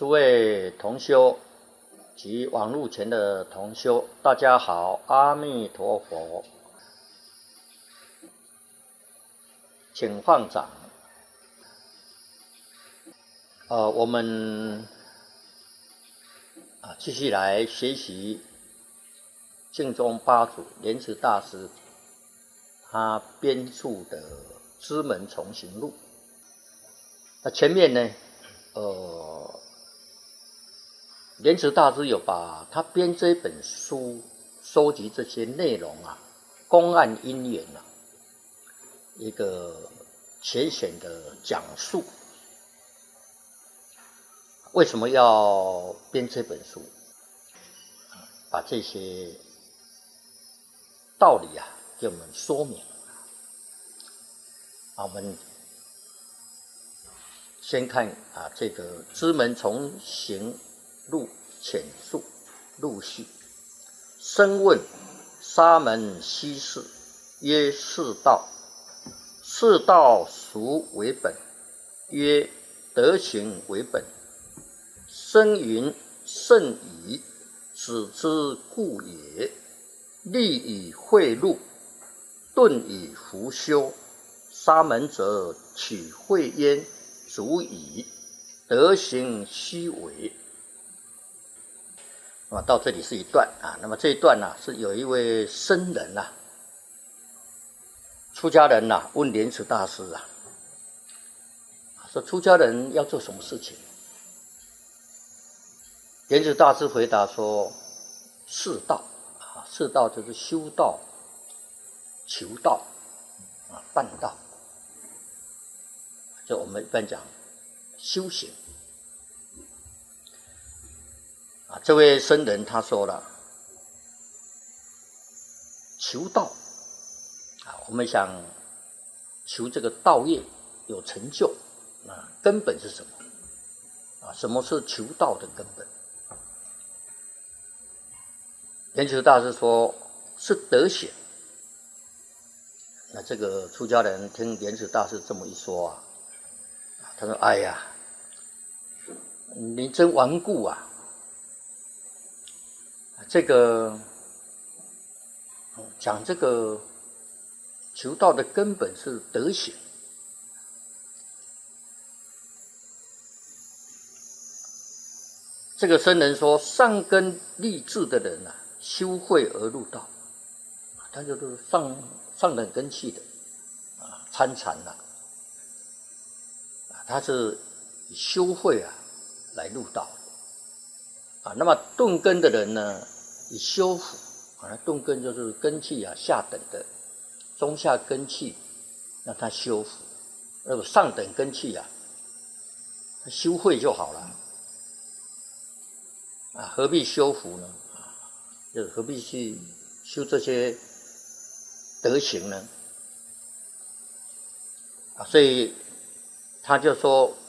诸位同修及网络前的同修，大家好，阿弥陀佛，请放掌。我们继续来学习净宗八祖莲池大师他编著的《知门重行录》。那前面呢，莲池大师有把他编这本书收集这些内容公案因缘一个浅显的讲述。为什么要编这本书？把这些道理给我们说明。我们先看这个《知门重行录》浅述录序。深问沙门西事，曰是道。是道孰为本？曰德行为本。生云甚矣，子之故也。立以慧路，顿以伏修。沙门者，取慧焉，足矣。德行虚伪。到这里是一段那么这一段是有一位僧人出家人问莲池大师说出家人要做什么事情？莲池大师回答说：是道是道就是修道、求道办道，就我们一般讲修行。这位僧人他说了，求道我们想求这个道业有成就根本是什么什么是求道的根本？莲池大师说是德行。那这个出家人听莲池大师这么一说他说：哎呀，你真顽固这个讲这个求道的根本是德行。这个僧人说，上根立志的人修慧而入道，他就是上等根器的参禅他是以修慧来入道的那么顿根的人呢，以修福顿根就是根器下等的，中下根器让他修福，那么上等根器修慧就好了何必修福呢？就何必去修这些德行呢？所以他就说